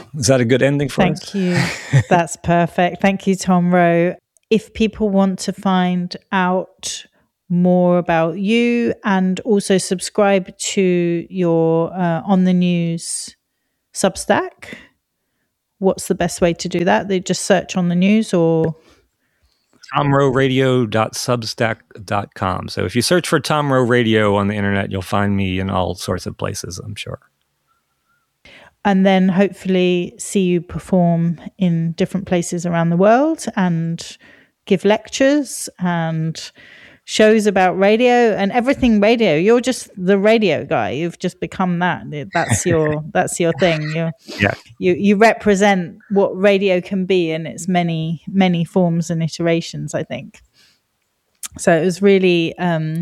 Is that a good ending for us? Thank you. That's perfect. Thank you, Tom Rowe. If people want to find out more about you and also subscribe to your On the News Substack, what's the best way to do that? They just search On the News or... TomRoweRadio.substack.com. So if you search for Tom Rowe Radio on the internet, you'll find me in all sorts of places, I'm sure. And then hopefully see you perform in different places around the world and give lectures and shows about radio and everything radio. You're just the radio guy. You've just become that. That's your thing. You represent what radio can be in its many, many forms and iterations, I think. So it was really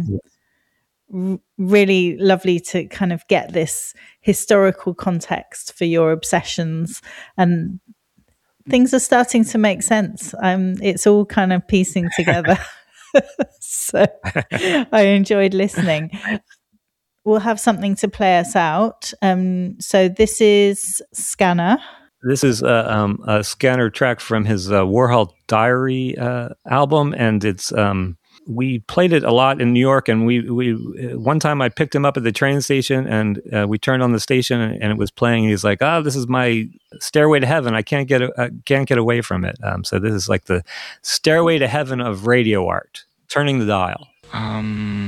really lovely to kind of get this historical context for your obsessions, and things are starting to make sense. It's all kind of piecing together. So I enjoyed listening. We'll have something to play us out. So this is Scanner. This is a Scanner track from his Warhol Diary album, and it's we played it a lot in New York. And we one time I picked him up at the train station, and we turned on the station, and it was playing. He's like, "Oh, this is my Stairway to Heaven. I can't get away from it." So this is like the Stairway to Heaven of radio art. Turning the dial.